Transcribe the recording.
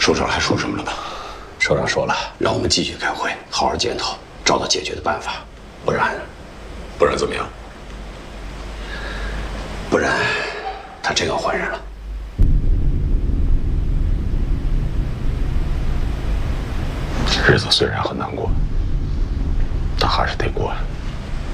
首长还说什么了吗？ 首长说了， 让我们继续开会，好好检讨，找到解决的办法，不然怎么样？不然，他真要换人了。 日子虽然很难过，但还是得过。